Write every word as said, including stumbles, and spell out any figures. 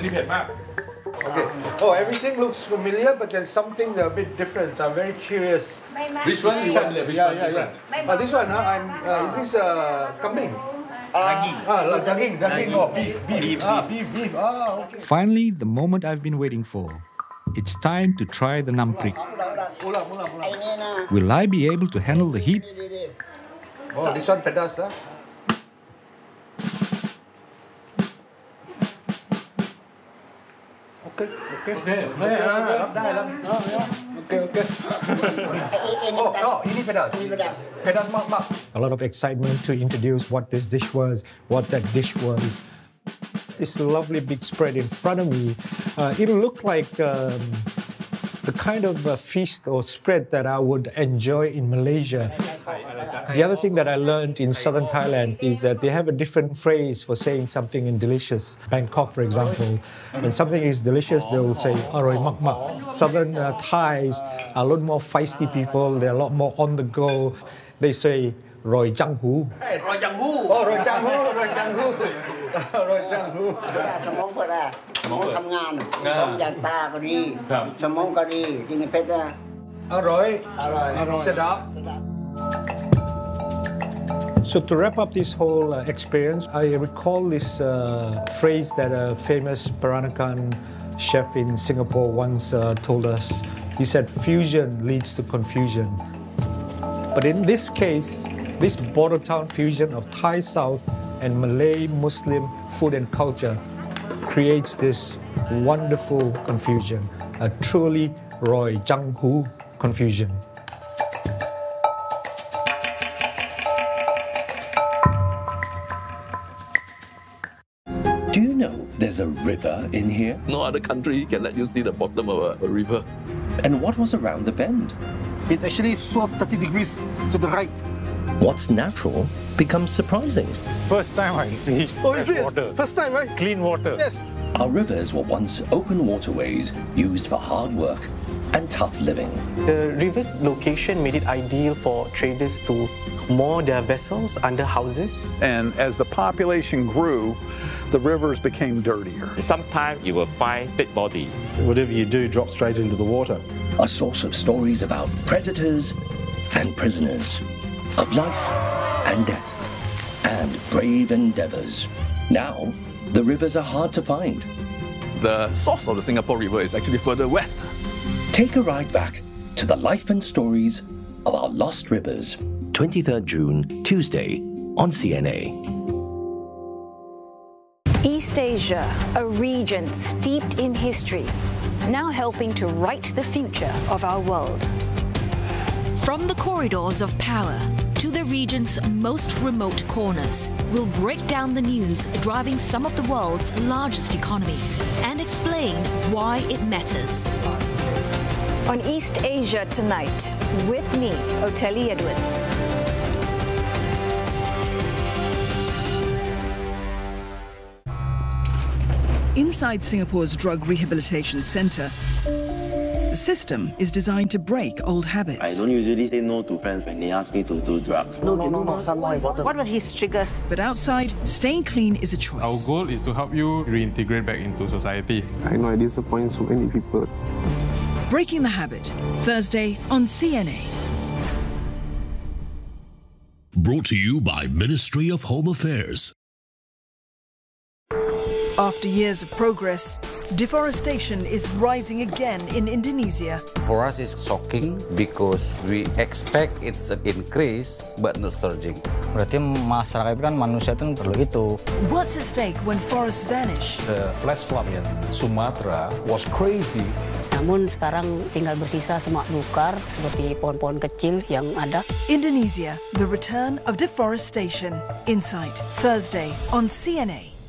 Okay. Oh, everything looks familiar, but then some things are a bit different. So I'm very curious. Which one is familiar? Which yeah, one yeah, different? yeah. Oh, this one, huh? I'm. Uh, is this uh, kambing? Daging. Ah, like daging, daging. Oh, beef, beef, ah, beef, beef. Ah, okay. Finally, the moment I've been waiting for. It's time to try the namprik. Will I be able to handle the heat? Oh, this one pedas, huh? Okay, okay. Okay, okay. Ah, Okay, okay. Oh, oh, ini pedas. Pedas mak mak. A lot of excitement to introduce what this dish was, what that dish was. This lovely big spread in front of me, uh, it looked like um, the kind of uh, feast or spread that I would enjoy in Malaysia. The other thing that I learned in southern Thailand is that they have a different phrase for saying something is delicious. Bangkok, for example, when something is delicious, they will say "aroi mak mak." Southern uh, Thais are a lot more feisty people. They're a lot more on the go. They say "roi jang hu." Roi jang hu. Oh, roi jang hu, roi jang hu. Roi jang hu. สมองเปิดอ่ะสมองทำงานสมองยางตาก็ดีสมองก็ดีกินเพชรนะ Aroi. อร่อย Sedap. So to wrap up this whole uh, experience, I recall this uh, phrase that a famous Peranakan chef in Singapore once uh, told us. He said, fusion leads to confusion. But in this case, this border town fusion of Thai South and Malay Muslim food and culture creates this wonderful confusion, a truly Roy Jang Hu confusion. Do you know there's a river in here? No other country can let you see the bottom of a, a river. And what was around the bend? It actually swerved thirty degrees to the right. What's natural becomes surprising. First time I see Oh, is it? Water. First time, right? Clean water. Yes. Our rivers were once open waterways used for hard work and tough living. The river's location made it ideal for traders to moor their vessels under houses. And as the population grew, the rivers became dirtier. Sometimes you will find dead body. Whatever you do drops straight into the water. A source of stories about predators and prisoners, of life and death, and brave endeavors. Now, the rivers are hard to find. The source of the Singapore River is actually further west. Take a ride back to the life and stories of our lost rivers. twenty-third June, Tuesday, on C N A. East Asia, a region steeped in history, now helping to write the future of our world. From the corridors of power to the region's most remote corners, we'll break down the news driving some of the world's largest economies and explain why it matters. On East Asia Tonight, with me, Oteli Edwards. Inside Singapore's Drug Rehabilitation Centre, the system is designed to break old habits. I don't usually say no to friends when they ask me to do drugs. No, no, no, no, some more important. What were his triggers? But outside, staying clean is a choice. Our goal is to help you reintegrate back into society. I know I disappoint so many people. Breaking the Habit, Thursday on C N A. Brought to you by Ministry of Home Affairs. After years of progress, deforestation is rising again in Indonesia. For us, it's shocking because we expect it's an increase but not surging. Berarti masyarakat kan manusia itu perlu itu. What's at stake when forests vanish? The flash flood in Sumatra was crazy. Namun sekarang tinggal bersisa semak belukar seperti pohon-pohon kecil yang ada. Indonesia, the return of deforestation. Insight, Thursday on C N A.